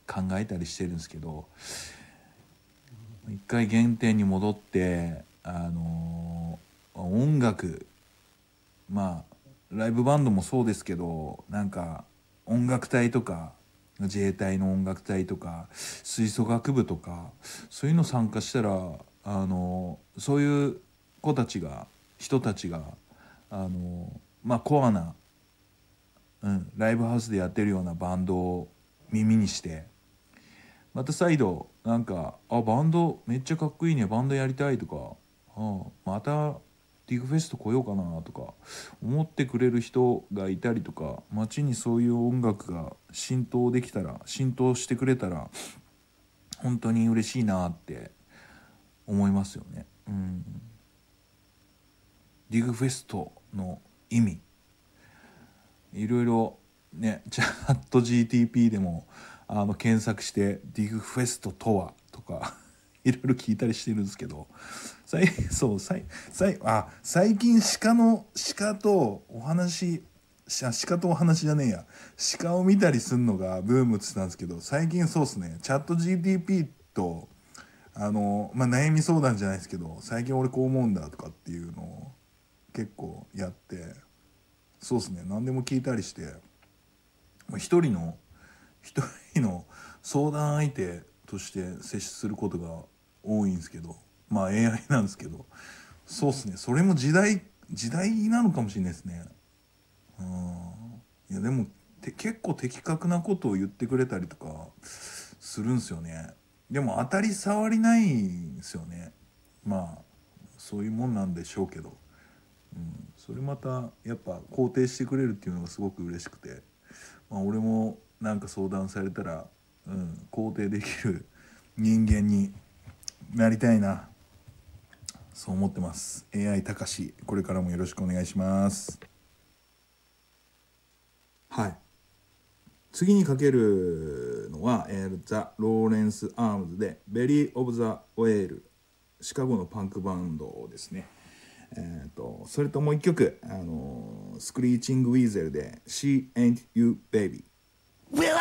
考えたりしてるんですけど、一回原点に戻って音楽、まあライブバンドもそうですけど、なんか音楽隊とか自衛隊の音楽隊とか吹奏楽部とかそういうの参加したらそういう人たちがコアな、ライブハウスでやってるようなバンドを耳にして、また再度なんかバンドめっちゃかっこいいね、バンドやりたいとか、またディグフェスト来ようかなとか思ってくれる人がいたりとか、街にそういう音楽が浸透してくれたら本当に嬉しいなって思いますよね。ディグフェストの意味、いろいろね、チャット GTP でも検索してディグフェストとはとかいろいろ聞いたりしてるんですけど、そう最近鹿とお話鹿とお話じゃねえや鹿を見たりすんのがブームって言ってたんですけど、最近そうですね、チャット GTP と悩み相談じゃないですけど、最近俺こう思うんだとかっていうのを結構やって、そうですね、何でも聞いたりして、一人の相談相手として接することが多いんですけど、AI なんですけど、そうですね、それも時代なのかもしれないですね。いやでも結構的確なことを言ってくれたりとかするんですよね。でも当たり障りないんですよね。そういうもんなんでしょうけど、それまたやっぱ肯定してくれるっていうのがすごく嬉しくて、俺もなんか相談されたら、肯定できる人間になりたいな、そう思ってます。 AI たかし、これからもよろしくお願いします。はい、次にかけるのは、ザ・ローレンス・アームズでベリー・オブ・ザ・オエール、シカゴのパンクバンドですね。それともう一曲、スクリーチング・ウィーゼルで She Ain't You Baby。 Well,